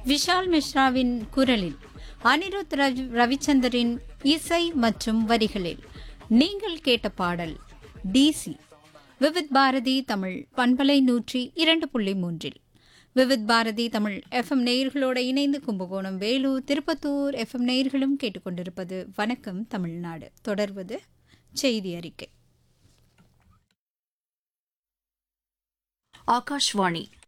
விஷால் மிஸ்ராவின் குரலில் அனிருத் ரவிச்சந்தரின் இசை மற்றும் வரிகளில் நீங்கள் கேட்ட பாடல் டிசி விவித் பாரதி தமிழ் பண்பலை 102.3 விவித் பாரதி தமிழ் எஃப்எம் நேயர்களோடு இணைந்து கும்பகோணம், வேலூர், திருப்பத்தூர் எஃப்எம் நேயர்களும் கேட்டுக்கொண்டிருப்பது வணக்கம் தமிழ்நாடு. தொடர்வது செய்தி அறிக்கை. ஆகாஷ்வாணி